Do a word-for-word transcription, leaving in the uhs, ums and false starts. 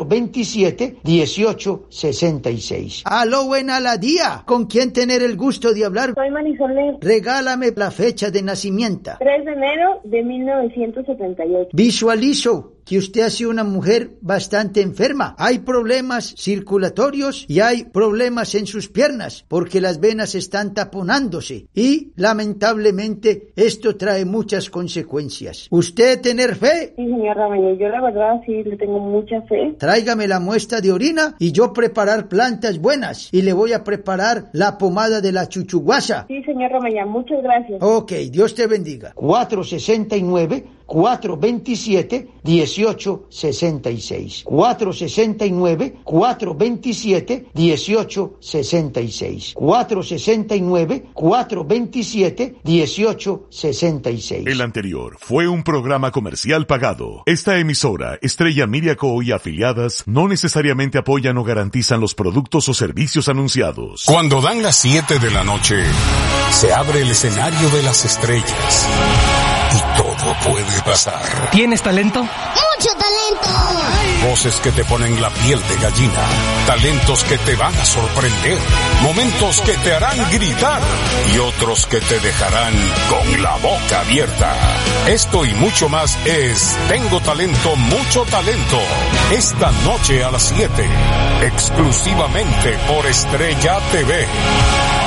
veintisiete, dieciocho sesenta y seis. Aló, buena la día. ¿Con quién tener el gusto de hablar? Soy Marisol. Regálame la fecha de nacimiento. tres de enero de mil novecientos setenta y ocho. Visualizo que usted ha sido una mujer bastante enferma. Hay problemas circulatorios y hay problemas en sus piernas porque las venas están taponándose y lamentablemente esto trae muchas consecuencias. ¿Usted tener fe? Sí, señor Ramañez, yo la verdad sí le tengo mucha fe. Tráigame la muestra de orina y yo preparar plantas buenas y le voy a preparar la pomada de la chuchuguasa. Sí, señor Ramañez, muchas gracias. Ok, Dios te bendiga. cuatro sesenta y nueve, cuatro veintisiete, dieciocho sesenta y seis. cuatro sesenta y nueve, cuatro veintisiete, dieciocho sesenta y seis. cuatro sesenta y nueve, cuatro veintisiete, dieciocho sesenta y seis. El anterior fue un programa comercial pagado. Esta emisora, Estrella Media Co. y afiliadas, no necesariamente apoyan o garantizan los productos o servicios anunciados. Cuando dan las siete de la noche, se abre el escenario de las estrellas. Y todo puede pasar. ¿Tienes talento? ¡Mucho talento! Voces que te ponen la piel de gallina. Talentos que te van a sorprender. Momentos que te harán gritar. Y otros que te dejarán con la boca abierta. Esto y mucho más es Tengo Talento, Mucho Talento. Esta noche a las siete. Exclusivamente por Estrella T V.